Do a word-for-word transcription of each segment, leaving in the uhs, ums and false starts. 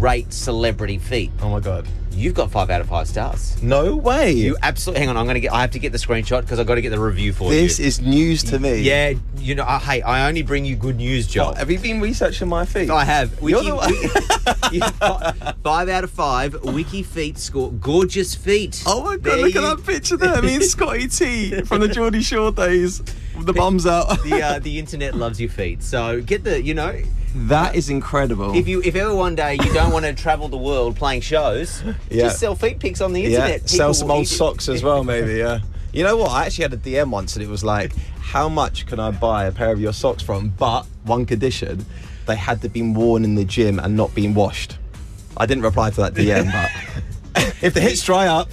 rate celebrity feet. Oh my God. You've got five out of five stars. No way. You absolutely. Hang on, I'm gonna get. I have to get the screenshot because I've got to get the review for you. This is news to me. Yeah, you know. Uh, hey, I only bring you good news, Joel. What, have you been researching my feet? I have. You're Wiki, the one- Wiki, yeah, five out of five. Wiki feet score. Gorgeous feet. Oh my God, There look you- at that picture there. Me and Scotty T from the Geordie Shore days. With the bums out. The uh, the internet loves your feet. So get the. You know. That is incredible. If you, if ever one day you don't want to travel the world playing shows, Yeah. just sell feet pics on the Yeah, internet. sell People some will old eat it. socks as well, maybe, yeah. You know what? I actually had a D M once and it was like, how much can I buy a pair of your socks from? But one condition, they had to be worn in the gym and not being washed. I didn't reply to that D M, but if the hits dry up,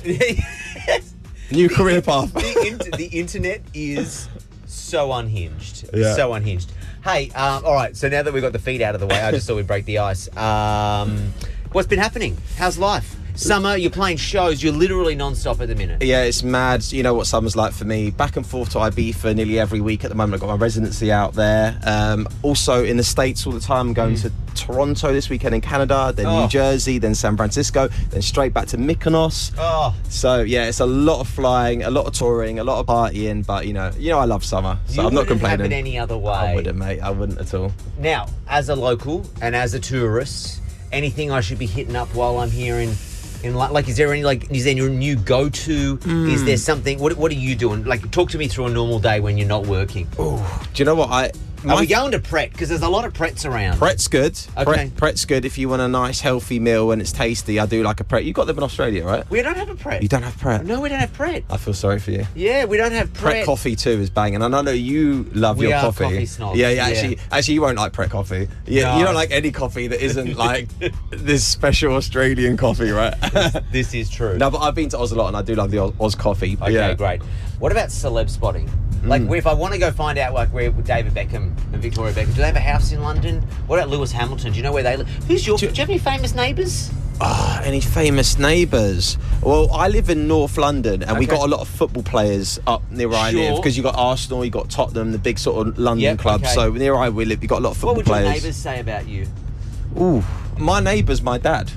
new career path. the, inter- the internet is so unhinged. Yeah. So unhinged. Hey, um, all right, so now that we've got the feet out of the way, I just thought we'd break the ice. Um, what's been happening? How's life? Summer, you're playing shows, you're literally non-stop at the minute. Yeah, it's mad. You know what summer's like for me. Back and forth to Ibiza nearly every week at the moment. I've got my residency out there. Um, also in the States all the time. I'm going mm. to Toronto this weekend in Canada, then oh. New Jersey, then San Francisco, then straight back to Mykonos. Oh. So yeah, it's a lot of flying, a lot of touring, a lot of partying, but you know, you know I love summer, so you I'm not complaining. Have it any other way. I wouldn't, mate. I wouldn't at all. Now, as a local and as a tourist, anything I should be hitting up while I'm here in In like, like, is there any like, is there your new go-to? Mm. Is there something? What What are you doing? Like, talk to me through a normal day when you're not working. Oh, do you know what I? Are we going to Pret? Because there's a lot of Prets around. Pret's good. Okay. Pret, Pret's good if you want a nice healthy meal and it's tasty. I do like a Pret. You got them in Australia, right? We don't have a Pret. You don't have Pret? No, we don't have Pret. I feel sorry for you. Yeah, we don't have Pret. Pret coffee too is banging, and I know you love we your are coffee. coffee snobs. Yeah, yeah. Yeah. Actually, actually, you won't like Pret coffee. Yeah, No. you don't like any coffee that isn't like this special Australian coffee, right? This is true. No, but I've been to Oz a lot, and I do love the Oz, Oz coffee. Okay, yeah. great. What about celeb spotting? Like, Mm. if I want to go find out, like, where David Beckham and Victoria Beckham, do they have a house in London? What about Lewis Hamilton? Do you know where they live? Who's your? Do, do you have any famous neighbours? Oh, any famous neighbours? Well, I live in North London, and Okay. we got a lot of football players up near where I Sure. live, because you got Arsenal, you got Tottenham, the big sort of London Yep, clubs. okay. So near I we live, you got a lot of football What would your players. neighbours say about you? Ooh, my neighbour's my dad.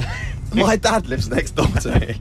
My dad lives next door to me.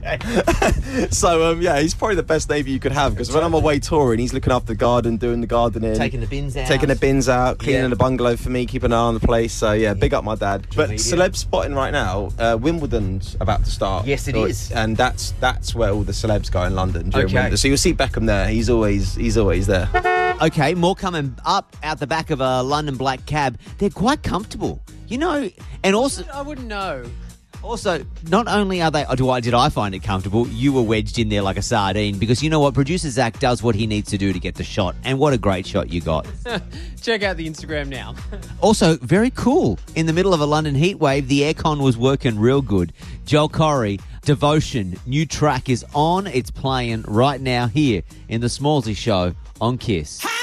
So, um, yeah, he's probably the best neighbour you could have, because when I'm away touring, he's looking after the garden, doing the gardening. Taking the bins out. Taking the bins out, cleaning Yeah. the bungalow for me, keeping an eye on the place. So, yeah, big up my dad. But media. celeb spotting right now, uh, Wimbledon's about to start. Yes, it Or- is. And that's that's where all the celebs go in London during Okay. Wimbledon. So you'll see Beckham there. He's always he's always there. Okay, more coming up out the back of a London black cab. They're quite comfortable, you know, and also... I wouldn't know. Also, not only are they, do I, did I find it comfortable, you were wedged in there like a sardine, because you know what, producer Zach does what he needs to do to get the shot, and what a great shot you got. Check out the Instagram now. Also, very cool. In the middle of a London heat wave, the aircon was working real good. Joel Corey, Devotion, new track is on. It's playing right now here in the Smallsy Show on Kiss.